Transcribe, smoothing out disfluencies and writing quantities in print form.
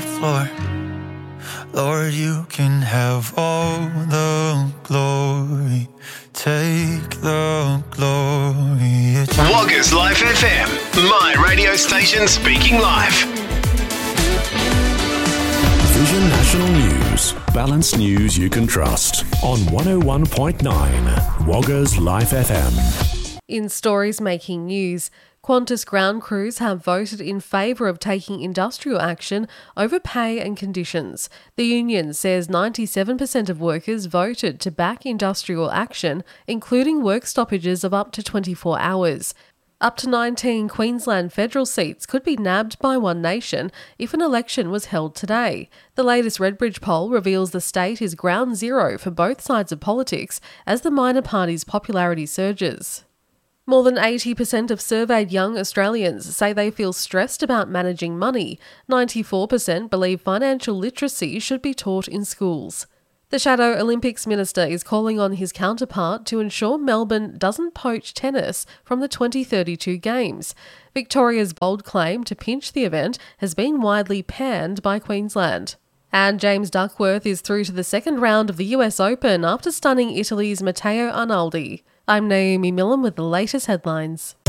floor. Lord, you can have all the glory. Take the glory. Woggers Life FM, my radio station speaking live. Vision National News. Balanced news you can trust. On 101.9 Woggers Life FM. In stories making news, Qantas ground crews have voted in favour of taking industrial action over pay and conditions. The union says 97% of workers voted to back industrial action, including work stoppages of up to 24 hours. Up to 19 Queensland federal seats could be nabbed by One Nation if an election was held today. The latest Redbridge poll reveals the state is ground zero for both sides of politics as the minor party's popularity surges. More than 80% of surveyed young Australians say they feel stressed about managing money. 94% believe financial literacy should be taught in schools. The Shadow Olympics Minister is calling on his counterpart to ensure Melbourne doesn't poach tennis from the 2032 Games. Victoria's bold claim to pinch the event has been widely panned by Queensland. And James Duckworth is through to the second round of the US Open after stunning Italy's Matteo Arnaldi. I'm Naomi Millen with the latest headlines.